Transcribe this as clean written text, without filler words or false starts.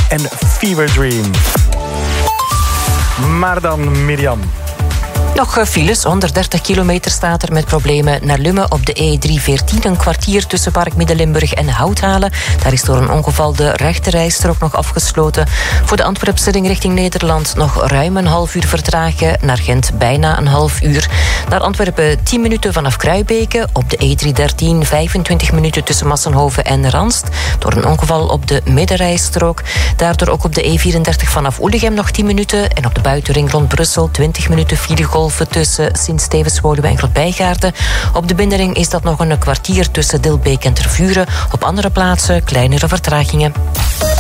en Fever Dream. Maar dan Mirjam. Nog files, 130 kilometer staat er met problemen naar Lummen op de E314. Een kwartier tussen Park Midden-Limburg en Houthalen. Daar is door een ongeval de rechterrijstrook nog afgesloten. Voor de Antwerpse ring richting Nederland nog ruim een half uur vertragen. Naar Gent bijna een half uur. Naar Antwerpen 10 minuten vanaf Kruibeke. Op de E313 25 minuten tussen Massenhoven en Ranst. Door een ongeval op de middenrijstrook. Daardoor ook op de E34 vanaf Oelegem nog 10 minuten. En op de buitenring rond Brussel 20 minuten filegolven tussen Sint-Stevens-Woluwe en Grootbijgaarden. Op de binnenring is dat nog een kwartier tussen Dilbeek en Tervuren. Op andere plaatsen kleinere vertragingen.